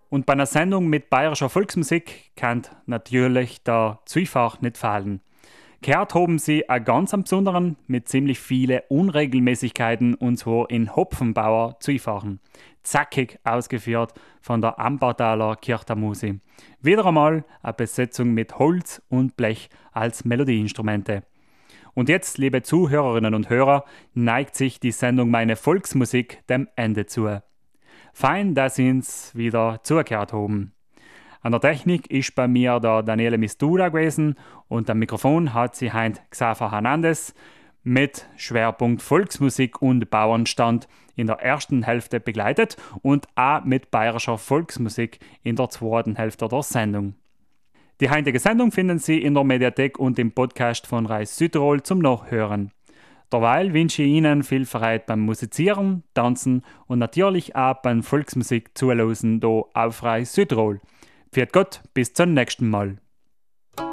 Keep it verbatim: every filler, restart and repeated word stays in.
Und bei einer Sendung mit bayerischer Volksmusik kann natürlich der Zweifach nicht fehlen. Gehört haben sie einen ganz besonderen mit ziemlich vielen Unregelmäßigkeiten und zwar in Hopfenbauer Zweifachen. Zackig ausgeführt von der Ampertaler Kirchtermusi. Wieder einmal eine Besetzung mit Holz und Blech als Melodieinstrumente. Und jetzt, liebe Zuhörerinnen und Hörer, neigt sich die Sendung Meine Volksmusik dem Ende zu. Fein, dass Sie uns wieder zugehört haben. An der Technik ist bei mir der Daniele Mistuda gewesen und am Mikrofon hat sie heint Xaver Hernandez mit Schwerpunkt Volksmusik und Bauernstand in der ersten Hälfte begleitet und auch mit bayerischer Volksmusik in der zweiten Hälfte der Sendung. Die heutige Sendung finden Sie in der Mediathek und im Podcast von Reis Südtirol zum Nachhören. Derweil wünsche ich Ihnen viel Freude beim Musizieren, Tanzen und natürlich auch beim Volksmusik zuhören hier auf Reis Südtirol. Pfiat Gott, bis zum nächsten Mal.